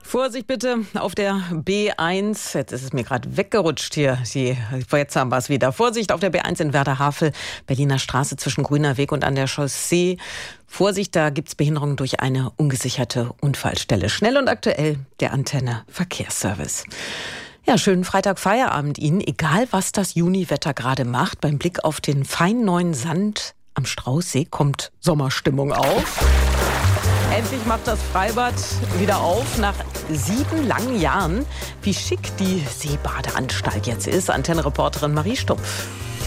Vorsicht bitte auf der B1. Jetzt ist es mir gerade weggerutscht hier. Jetzt haben wir es wieder. Vorsicht auf der B1 in Werder-Havel, Berliner Straße zwischen Grüner Weg und an der Chaussee. Vorsicht, da gibt's Behinderung durch eine ungesicherte Unfallstelle. Schnell und aktuell der Antenne Verkehrsservice. Ja, schönen Freitag-Feierabend Ihnen. Egal, was das Juniwetter gerade macht, beim Blick auf den feinen neuen Sand am Straußsee kommt Sommerstimmung auf. Endlich macht das Freibad wieder auf, nach 7 langen Jahren. Wie schick die Seebadeanstalt jetzt ist, Antenne-Reporterin Marie Stumpf.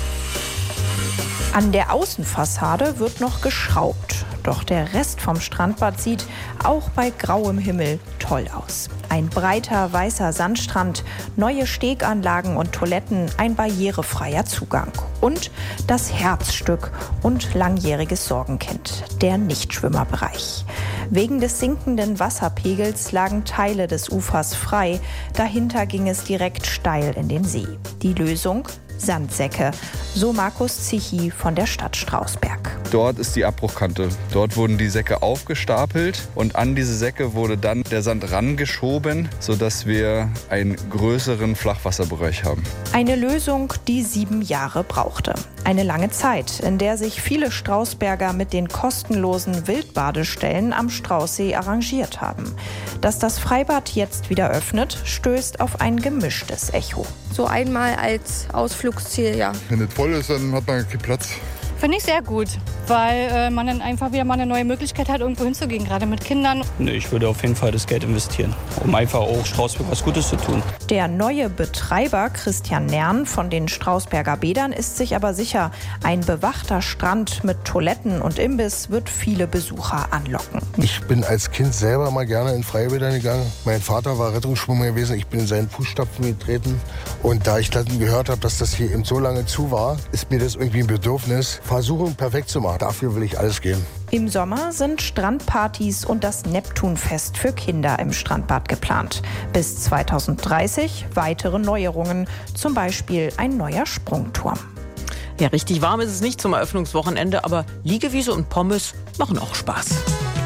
An der Außenfassade wird noch geschraubt. Doch der Rest vom Strandbad sieht auch bei grauem Himmel toll aus. Ein breiter weißer Sandstrand, neue Steganlagen und Toiletten, ein barrierefreier Zugang. Und das Herzstück und langjähriges Sorgenkind, der Nichtschwimmerbereich. Wegen des sinkenden Wasserpegels lagen Teile des Ufers frei. Dahinter ging es direkt steil in den See. Die Lösung? Sandsäcke, so Markus Zichi von der Stadt Strausberg. Dort ist die Abbruchkante. Dort wurden die Säcke aufgestapelt und an diese Säcke wurde dann der Sand rangeschoben, sodass wir einen größeren Flachwasserbereich haben. Eine Lösung, die 7 Jahre brauchte. Eine lange Zeit, in der sich viele Strausberger mit den kostenlosen Wildbadestellen am Straußsee arrangiert haben. Dass das Freibad jetzt wieder öffnet, stößt auf ein gemischtes Echo. So einmal als Ausflugsziel, ja. Wenn es voll ist, dann hat man keinen Platz. Finde ich sehr gut, weil man dann einfach wieder mal eine neue Möglichkeit hat, irgendwo hinzugehen, gerade mit Kindern. Ich würde auf jeden Fall das Geld investieren, um einfach auch Strausberg was Gutes zu tun. Der neue Betreiber Christian Nern von den Strausberger Bädern ist sich aber sicher, ein bewachter Strand mit Toiletten und Imbiss wird viele Besucher anlocken. Ich bin als Kind selber mal gerne in Freibädern gegangen. Mein Vater war Rettungsschwimmer gewesen, ich bin in seinen Fußstapfen getreten. Und da ich dann gehört habe, dass das hier eben so lange zu war, ist mir das irgendwie ein Bedürfnis, versuchen perfekt zu machen. Dafür will ich alles geben. Im Sommer sind Strandpartys und das Neptunfest für Kinder im Strandbad geplant. Bis 2030 weitere Neuerungen, zum Beispiel ein neuer Sprungturm. Ja, richtig warm ist es nicht zum Eröffnungswochenende, aber Liegewiese und Pommes machen auch Spaß.